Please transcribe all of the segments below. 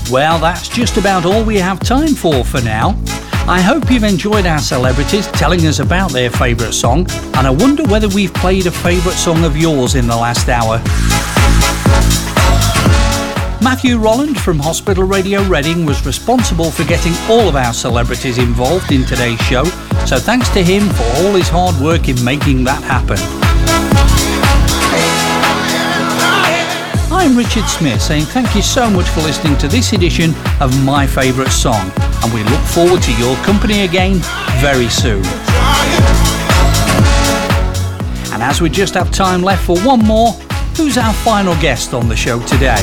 Well, that's just about all we have time for now. I hope you've enjoyed our celebrities telling us about their favourite song, and I wonder whether we've played a favourite song of yours in the last hour. Matthew Rolland from Hospital Radio Reading was responsible for getting all of our celebrities involved in today's show, so thanks to him for all his hard work in making that happen. I'm Richard Smith saying thank you so much for listening to this edition of My Favourite Song, and we look forward to your company again very soon. And as we just have time left for one more, who's our final guest on the show today?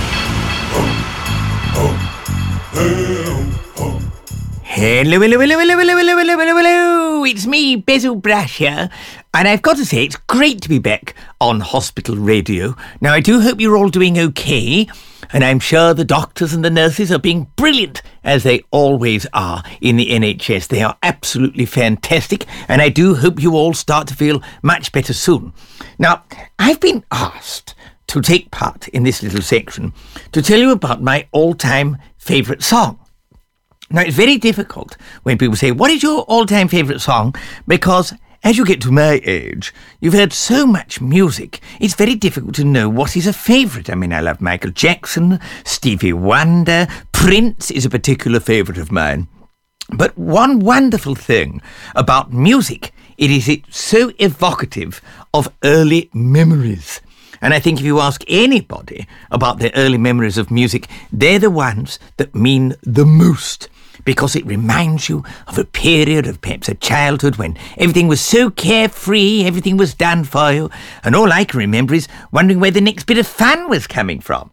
Hello, it's me, Basil Brash here, and I've got to say it's great to be back on Hospital Radio. Now, I do hope you're all doing okay, and I'm sure the doctors and the nurses are being brilliant, as they always are in the NHS. They are absolutely fantastic, and I do hope you all start to feel much better soon. Now, I've been asked to take part in this little section to tell you about my all-time favourite song. Now, it's very difficult when people say, what is your all-time favourite song? Because as you get to my age, you've heard so much music, it's very difficult to know what is a favourite. I mean, I love Michael Jackson, Stevie Wonder, Prince is a particular favourite of mine. But one wonderful thing about music, it's so evocative of early memories. And I think if you ask anybody about their early memories of music, they're the ones that mean the most, because it reminds you of a period of perhaps a childhood when everything was so carefree, everything was done for you, and all I can remember is wondering where the next bit of fun was coming from.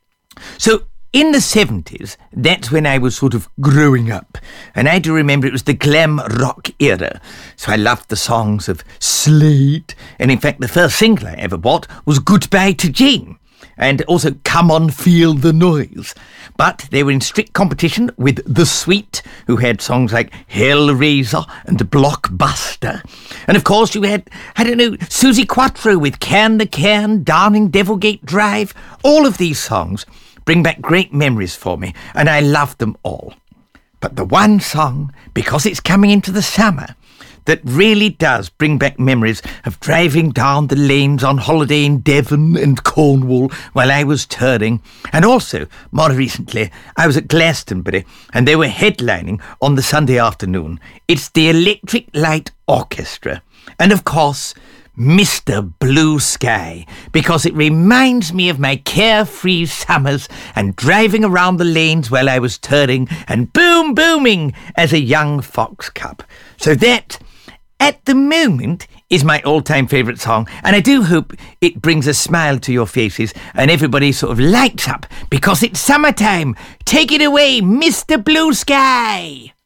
So in the 70s, that's when I was sort of growing up, and I do remember it was the glam rock era, so I loved the songs of Slade, and in fact the first single I ever bought was Goodbye to Jane, and also Come On Feel the Noise. But they were in strict competition with The Sweet, who had songs like Hellraiser and Blockbuster. And of course you had, Suzi Quatro with Can the Can, Darling Devilgate Drive. All of these songs bring back great memories for me, and I love them all. But the one song, because it's coming into the summer, that really does bring back memories of driving down the lanes on holiday in Devon and Cornwall while I was touring. And also, more recently, I was at Glastonbury and they were headlining on the Sunday afternoon. It's the Electric Light Orchestra. And of course, Mr. Blue Sky, because it reminds me of my carefree summers and driving around the lanes while I was touring and booming as a young fox cub. So that, at the moment, is my all-time favourite song, and I do hope it brings a smile to your faces and everybody sort of lights up because it's summertime. Take it away, Mr. Blue Sky!